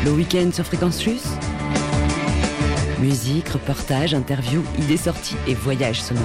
Le week-end sur Fréquence Luce. Musique, reportages, interviews, idées sorties et voyages sonores.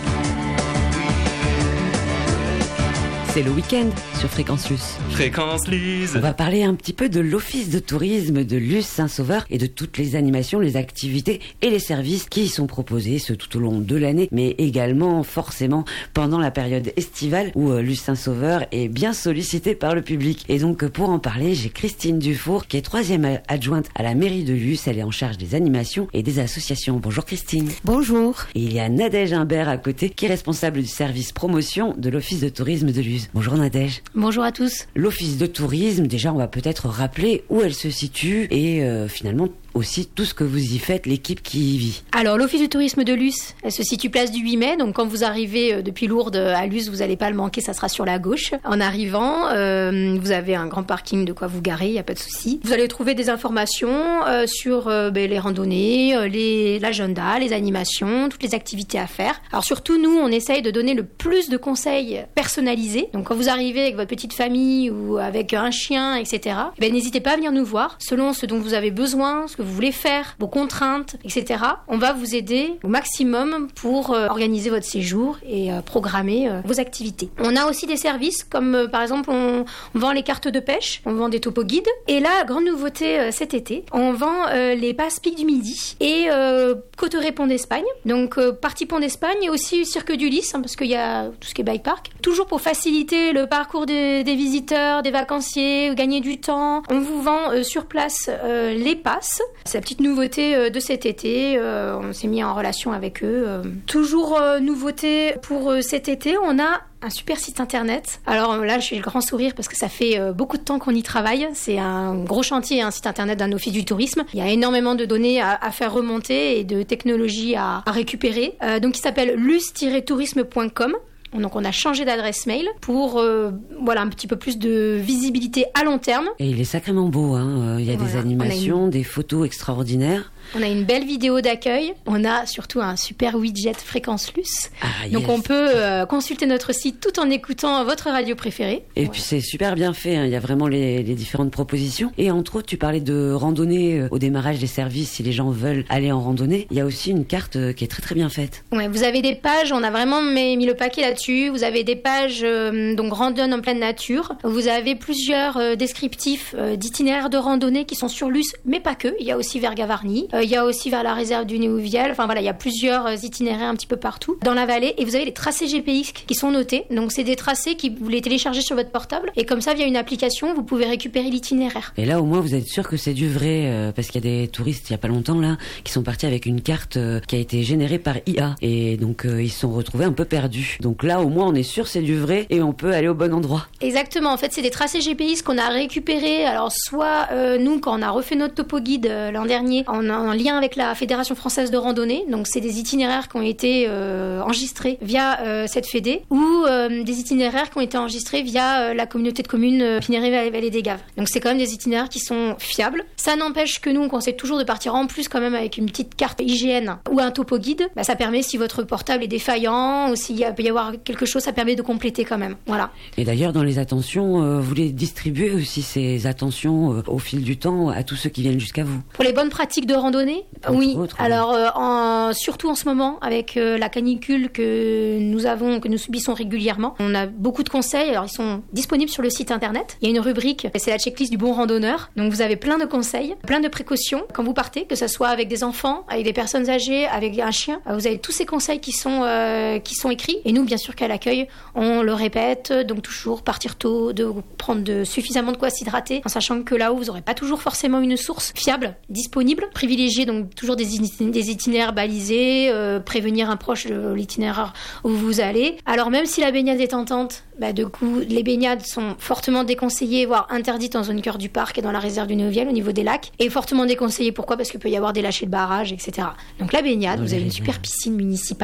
C'est le week-end sur Fréquence Luce. Fréquence Luce. On va parler un petit peu de l'office de tourisme de Luce Saint-Sauveur et de toutes les animations, les activités et les services qui y sont proposés tout au long de l'année, mais également forcément pendant la période estivale où Luce Saint-Sauveur est bien sollicité par le public. Et donc pour en parler, j'ai Christine Dufour qui est 3e adjointe à la mairie de Luce. Elle est en charge des animations et des associations. Bonjour Christine. Bonjour. Et il y a Nadège Imbert à côté qui est responsable du service promotion de l'office de tourisme de Luce. Bonjour Nadège. Bonjour à tous. L'office de tourisme, déjà on va peut-être rappeler où elle se situe et finalement aussi tout ce que vous y faites, l'équipe qui y vit. Alors l'office du tourisme de Luce, elle se situe place du 8 mai, donc quand vous arrivez depuis Lourdes à Luce, vous n'allez pas le manquer, ça sera sur la gauche. En arrivant, vous avez un grand parking de quoi vous garer, il n'y a pas de souci. Vous allez trouver des informations sur les randonnées, l'agenda, les animations, toutes les activités à faire. Alors surtout nous, on essaye de donner le plus de conseils personnalisés. Donc quand vous arrivez avec votre petite famille ou avec un chien, etc., n'hésitez pas à venir nous voir selon ce dont vous avez besoin, ce que vous voulez faire, vos contraintes, etc. On va vous aider au maximum pour organiser votre séjour et programmer vos activités. On a aussi des services comme par exemple on vend les cartes de pêche, on vend des topo guides et là, grande nouveauté cet été, on vend les passes Pic du Midi et Cotteret Pont d'Espagne. Donc partie Pont d'Espagne et aussi Cirque du Lys parce qu'il y a tout ce qui est bike park. Toujours pour faciliter le parcours des visiteurs, des vacanciers, gagner du temps. On vous vend sur place les passes. C'est la petite nouveauté de cet été. On s'est mis en relation avec eux. Toujours nouveauté pour cet été, on a un super site internet. Alors là, je fais le grand sourire parce que ça fait beaucoup de temps qu'on y travaille. C'est un gros chantier, un site internet d'un office du tourisme. Il y a énormément de données à faire remonter et de technologies à récupérer. Donc il s'appelle luce-tourisme.com. Donc on a changé d'adresse mail pour un petit peu plus de visibilité à long terme. Et il est sacrément beau, hein. Il y a des animations, des photos extraordinaires. On a une belle vidéo d'accueil. On a surtout un super widget Fréquence Luce. Donc on peut consulter notre site tout en écoutant votre radio préférée. Et puis c'est super bien fait, hein. Il y a vraiment les différentes propositions. Et entre autres, tu parlais de randonnée au démarrage des services si les gens veulent aller en randonnée. Il y a aussi une carte qui est très très bien faite. Ouais, vous avez des pages, on a vraiment mis le paquet là-dessus. Vous avez des pages donc randonne en pleine nature. Vous avez plusieurs descriptifs d'itinéraires de randonnée qui sont sur Luce, mais pas que. Il y a aussi vers Gavarnie. Il y a aussi vers la réserve du Néouviel. Enfin voilà, il y a plusieurs itinéraires un petit peu partout dans la vallée. Et vous avez les tracés GPX qui sont notés. Donc c'est des tracés qui vous les téléchargez sur votre portable. Et comme ça, via une application, vous pouvez récupérer l'itinéraire. Et là, au moins, vous êtes sûr que c'est du vrai. Parce qu'il y a des touristes, il y a pas longtemps, là, qui sont partis avec une carte qui a été générée par IA. Et donc, ils se sont retrouvés un peu perdus. Donc là, au moins, on est sûr c'est du vrai et on peut aller au bon endroit. Exactement. En fait, c'est des tracés GPS qu'on a récupérés. Alors, soit nous, quand on a refait notre topo guide l'an dernier, en lien avec la Fédération française de randonnée. Donc, c'est des itinéraires qui ont été enregistrés via cette fédé ou des itinéraires qui ont été enregistrés via la communauté de communes Pinéré-Vallée des Gaves. Donc, c'est quand même des itinéraires qui sont fiables. Ça n'empêche que nous, on conseille toujours de partir en plus quand même avec une petite carte IGN ou un topo guide. Ça permet, si votre portable est défaillant ou s'il peut y avoir quelque chose, ça permet de compléter quand même. Voilà. Et d'ailleurs, dans les attentions, vous les distribuez aussi ces attentions au fil du temps à tous ceux qui viennent jusqu'à vous. Pour les bonnes pratiques de randonnée, oui. Alors, surtout en ce moment, avec la canicule que nous subissons régulièrement, on a beaucoup de conseils. Alors, ils sont disponibles sur le site internet. Il y a une rubrique, c'est la checklist du bon randonneur. Donc, vous avez plein de conseils, plein de précautions quand vous partez, que ce soit avec des enfants, avec des personnes âgées, avec un chien. Vous avez tous ces conseils qui sont écrits. Et nous, bien sûr qu'à l'accueil, on le répète. Donc, toujours partir tôt, de prendre suffisamment de quoi s'hydrater, en sachant que là-haut, vous n'aurez pas toujours forcément une source fiable, disponible. Privilégier donc toujours des itinéraires balisés, prévenir un proche de l'itinéraire où vous allez. Alors, même si la baignade est tentante, de coup, les baignades sont fortement déconseillées, voire interdites en zone cœur du parc et dans la réserve du Néouviel au niveau des lacs. Et fortement déconseillées, pourquoi ? Parce qu'il peut y avoir des lâchers de barrage, etc. Donc la baignade, vous avez une super piscine municipale